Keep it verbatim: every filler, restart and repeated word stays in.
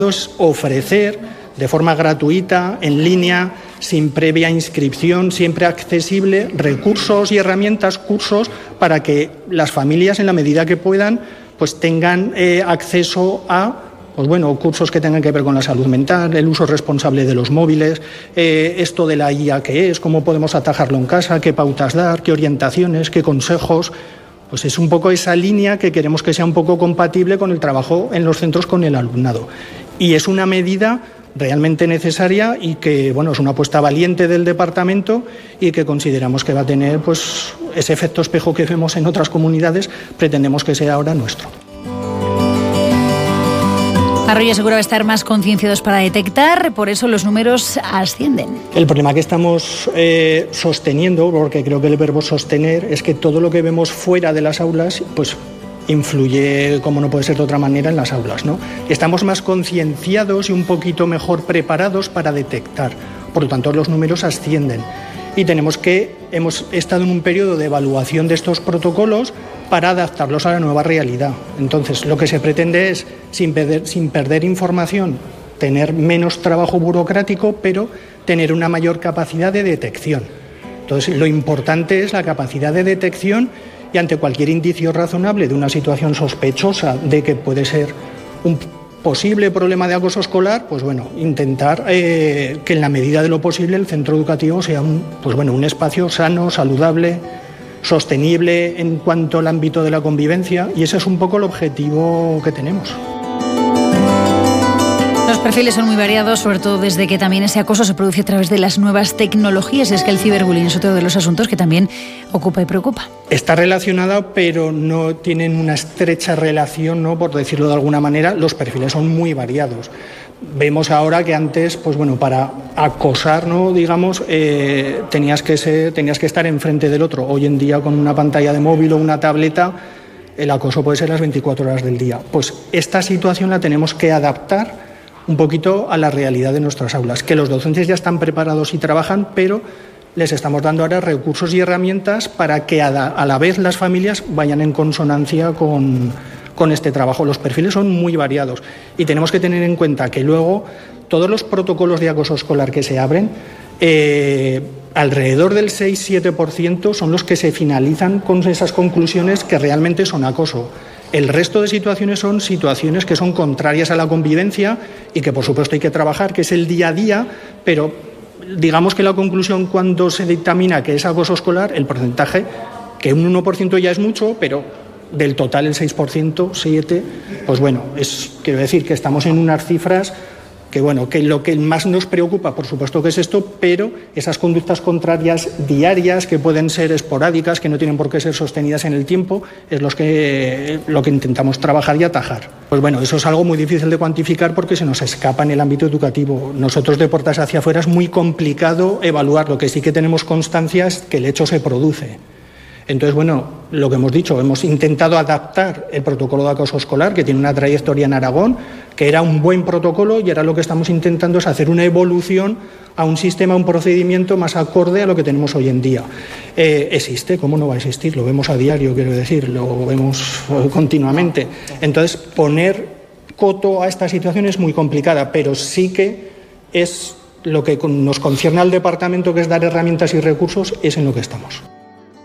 es ofrecer de forma gratuita, en línea, sin previa inscripción, siempre accesible, recursos y herramientas, cursos, para que las familias, en la medida que puedan, pues tengan eh, acceso a pues bueno, cursos que tengan que ver con la salud mental, el uso responsable de los móviles, eh, esto de la I A qué es, cómo podemos atajarlo en casa, qué pautas dar, qué orientaciones, qué consejos. Pues es un poco esa línea que queremos que sea un poco compatible con el trabajo en los centros con el alumnado. Y es una medida realmente necesaria y que, bueno, es una apuesta valiente del departamento y que consideramos que va a tener, pues, ese efecto espejo que vemos en otras comunidades, pretendemos que sea ahora nuestro. Arroyo asegura estar más concienciados para detectar, por eso los números ascienden. El problema que estamos eh, sosteniendo, porque creo que el verbo sostener, es que todo lo que vemos fuera de las aulas, pues influye, como no puede ser de otra manera, en las aulas, ¿no? Estamos más concienciados y un poquito mejor preparados para detectar. Por lo tanto, los números ascienden. Y tenemos que, hemos estado en un periodo de evaluación de estos protocolos para adaptarlos a la nueva realidad. Entonces, lo que se pretende es, sin perder, sin perder información, tener menos trabajo burocrático, pero tener una mayor capacidad de detección. Entonces, lo importante es la capacidad de detección y ante cualquier indicio razonable de una situación sospechosa de que puede ser un posible problema de acoso escolar, pues bueno, intentar eh, que en la medida de lo posible el centro educativo sea un, pues bueno, un espacio sano, saludable, sostenible en cuanto al ámbito de la convivencia, y ese es un poco el objetivo que tenemos. Los perfiles son muy variados, sobre todo desde que también ese acoso se produce a través de las nuevas tecnologías. Es que el ciberbullying es otro de los asuntos que también ocupa y preocupa. Está relacionado, pero no tienen una estrecha relación, ¿no? Por decirlo de alguna manera, los perfiles son muy variados. Vemos ahora que antes, pues bueno, para acosar, ¿no? digamos, eh, tenías que ser, tenías que estar enfrente del otro. Hoy en día, con una pantalla de móvil o una tableta, el acoso puede ser las veinticuatro horas del día. Pues esta situación la tenemos que adaptar un poquito a la realidad de nuestras aulas, que los docentes ya están preparados y trabajan, pero les estamos dando ahora recursos y herramientas para que a la, a la vez las familias vayan en consonancia con, con este trabajo. Los perfiles son muy variados y tenemos que tener en cuenta que luego todos los protocolos de acoso escolar que se abren, eh, alrededor del seis siete por ciento son los que se finalizan con esas conclusiones que realmente son acoso. El resto de situaciones son situaciones que son contrarias a la convivencia y que, por supuesto, hay que trabajar, que es el día a día, pero digamos que la conclusión, cuando se dictamina que es acoso escolar, el porcentaje, que un uno por ciento ya es mucho, pero del total el seis por ciento, siete por ciento, pues bueno, es, quiero decir que estamos en unas cifras que, bueno, que lo que más nos preocupa, por supuesto que es esto, pero esas conductas contrarias diarias, que pueden ser esporádicas, que no tienen por qué ser sostenidas en el tiempo, es los que, lo que intentamos trabajar y atajar. Pues bueno, eso es algo muy difícil de cuantificar porque se nos escapa en el ámbito educativo. Nosotros, de puertas hacia afuera, es muy complicado evaluar. Lo que sí que tenemos constancia es que el hecho se produce. Entonces, bueno, lo que hemos dicho, hemos intentado adaptar el protocolo de acoso escolar, que tiene una trayectoria en Aragón, que era un buen protocolo, y ahora lo que estamos intentando es hacer una evolución a un sistema, a un procedimiento más acorde a lo que tenemos hoy en día. Eh, existe, ¿cómo no va a existir? Lo vemos a diario, quiero decir, lo vemos continuamente. Entonces, poner coto a esta situación es muy complicada, pero sí que es lo que nos concierne al departamento, que es dar herramientas y recursos, es en lo que estamos.